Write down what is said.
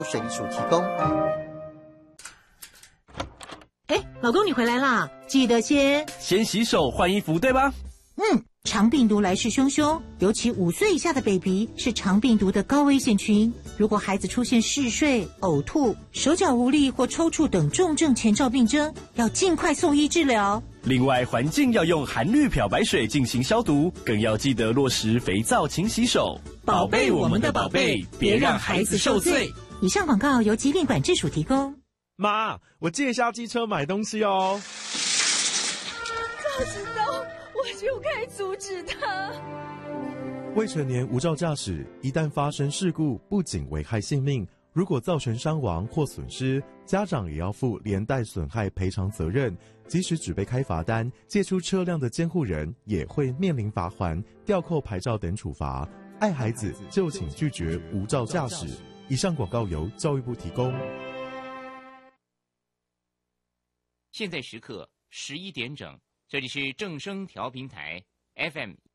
水利署提供。 哎，老公你回来啦，记得先洗手换衣服，对吧？ 肠病毒来势汹汹，尤其5岁以下的 baby 是肠病毒的高危险群。如果孩子出现嗜睡、呕吐、手脚无力或抽搐等重症前兆病征，要尽快送医治疗。 另外，环境要用含氯漂白水进行消毒，更要记得落实肥皂勤洗手， 宝贝我们的宝贝，别让孩子受罪。以上广告由疾病管制署提供。 妈，我借一下机车买东西哦。 早知道我就该阻止他。 未成年无照驾驶，一旦发生事故，不仅危害性命，如果造成伤亡或损失，家长也要负连带损害赔偿责任。即使只被开罚单，借出车辆的监护人也会面临罚锾、吊扣牌照等处罚。爱孩子就请拒绝无照驾驶。以上广告由教育部提供。 现在时刻11点整，这里是正声调频台 FM